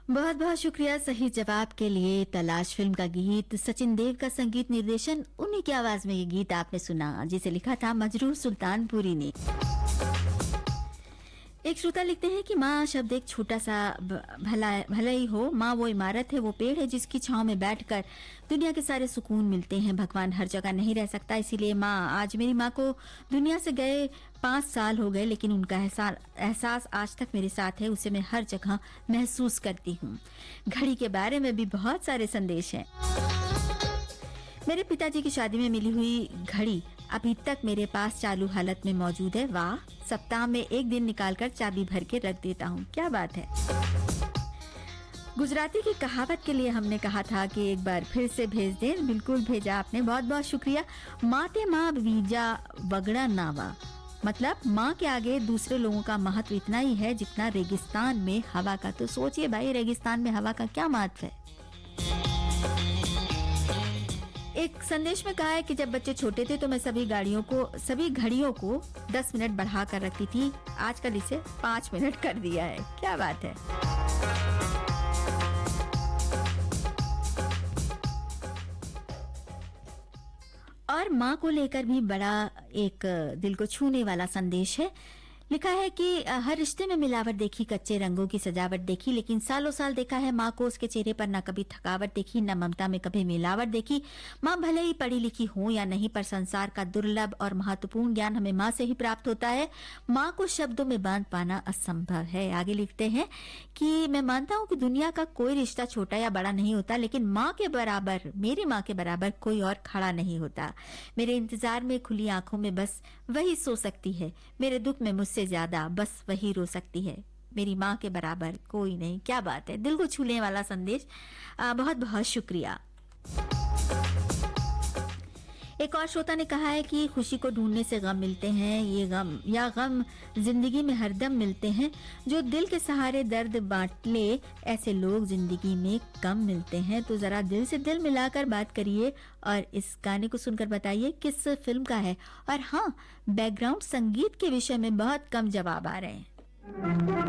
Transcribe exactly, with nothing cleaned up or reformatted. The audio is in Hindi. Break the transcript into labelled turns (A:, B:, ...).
A: बहुत बहुत शुक्रिया सही जवाब के लिए। तलाश फिल्म का गीत, सचिन देव का संगीत निर्देशन, उन्हीं की आवाज में ये गीत आपने सुना, जिसे लिखा था मजरूह सुल्तानपुरी ने। एक श्रोता लिखते हैं कि माँ शब्द एक छोटा सा भला भला ही हो, माँ वो इमारत है, वो पेड़ है जिसकी छांव में बैठकर दुनिया के सारे सुकून मिलते हैं। भगवान हर जगह नहीं रह सकता, इसीलिए माँ, आज मेरी माँ को दुनिया से गए पाँच साल हो गए, लेकिन उनका एहसास एहसास आज तक मेरे साथ है, उसे मैं हर जगह महसूस करती हूँ। घड़ी के बारे में भी बहुत सारे संदेश हैं। मेरे पिताजी की शादी में मिली हुई घड़ी अभी तक मेरे पास चालू हालत में मौजूद है। वाह, सप्ताह में एक दिन निकालकर चाबी भर के रख देता हूँ। क्या बात है। गुजराती की कहावत के लिए हमने कहा था कि एक बार फिर से भेज दें। बिल्कुल भेजा आपने, बहुत बहुत शुक्रिया। माते माँ वीजा वगड़ा नावा, मतलब माँ के आगे दूसरे लोगों का महत्व इतना ही है जितना रेगिस्तान में हवा का। तो सोचिए भाई, रेगिस्तान में हवा का क्या महत्व है। एक संदेश में कहा है कि जब बच्चे छोटे थे तो मैं सभी गाड़ियों को सभी घड़ियों को दस मिनट बढ़ा कर रखती थी, आजकल इसे पाँच मिनट कर दिया है। क्या बात है। और माँ को लेकर भी बड़ा एक दिल को छूने वाला संदेश है। लिखा है कि हर रिश्ते में मिलावट देखी, कच्चे रंगों की सजावट देखी, लेकिन सालों साल देखा है माँ को, उसके चेहरे पर न कभी थकावट देखी, न ममता में कभी मिलावट देखी। माँ भले ही पढ़ी लिखी हो या नहीं, पर संसार का दुर्लभ और महत्वपूर्ण ज्ञान हमें माँ से ही प्राप्त होता है। माँ को शब्दों में बांध पाना असंभव है। आगे लिखते हैं कि मैं मानता हूँ कि दुनिया का कोई रिश्ता छोटा या बड़ा नहीं होता, लेकिन माँ के बराबर, मेरी माँ के बराबर कोई और खड़ा नहीं होता। मेरे इंतजार में खुली आंखों में बस वही सो सकती है, मेरे दुख में मुझसे ज्यादा बस वही रो सकती है, मेरी माँ के बराबर कोई नहीं। क्या बात है, दिल को छूने वाला संदेश। आ, बहुत बहुत शुक्रिया। एक और श्रोता ने कहा है कि खुशी को ढूंढने से गम मिलते हैं, ये गम या गम जिंदगी में हरदम मिलते हैं। जो दिल के सहारे दर्द बांट ले, ऐसे लोग जिंदगी में कम मिलते हैं। तो जरा दिल से दिल मिलाकर बात करिए और इस गाने को सुनकर बताइए किस फिल्म का है। और हाँ, बैकग्राउंड संगीत के विषय में बहुत कम जवाब आ रहे हैं।